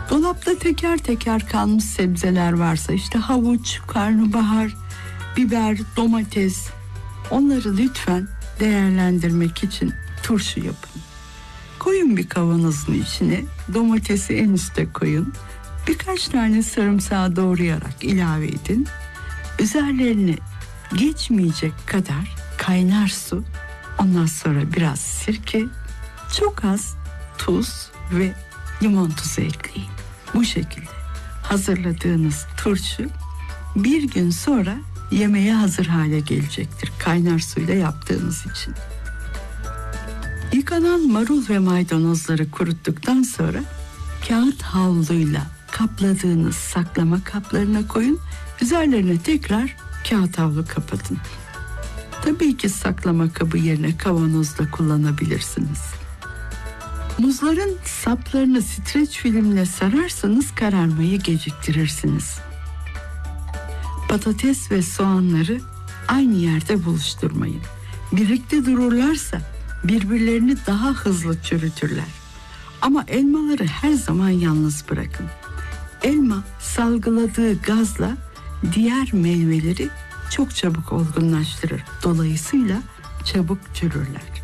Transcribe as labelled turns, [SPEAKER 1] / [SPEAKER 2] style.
[SPEAKER 1] Dolapta teker teker kalmış sebzeler varsa, işte havuç, karnabahar, biber, domates, onları lütfen değerlendirmek için turşu yapın. Koyun bir kavanozun içine, domatesi en üste koyun. Birkaç tane sarımsağı doğrayarak ilave edin. Üzerlerine geçmeyecek kadar kaynar su, ondan sonra biraz sirke, çok az tuz ve limon tuzu ekleyin. Bu şekilde hazırladığınız turşu bir gün sonra yemeğe hazır hale gelecektir. Kaynar suyla yaptığınız için. Yıkanan marul ve maydanozları kuruttuktan sonra kağıt havluyla kapladığınız saklama kaplarına koyun. Üzerlerine tekrar kağıt havlu kapatın. Tabii ki saklama kabı yerine kavanoz da kullanabilirsiniz. Muzların saplarını streç filmle sararsanız kararmayı geciktirirsiniz. Patates ve soğanları aynı yerde buluşturmayın. Birlikte dururlarsa birbirlerini daha hızlı çürütürler. Ama elmaları her zaman yalnız bırakın. Elma salgıladığı gazla diğer meyveleri çok çabuk olgunlaştırır. Dolayısıyla çabuk çürürler.